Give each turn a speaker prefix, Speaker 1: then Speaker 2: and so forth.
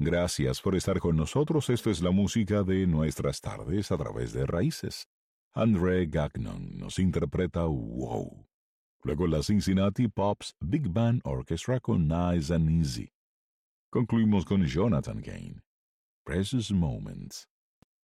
Speaker 1: Gracias por estar con nosotros. Esto es la música de nuestras tardes a través de Raíces. André Gagnon nos interpreta Wow. Luego la Cincinnati Pops Big Band Orchestra con Nice and Easy. Concluimos con Jonathan Cain, Precious Moments.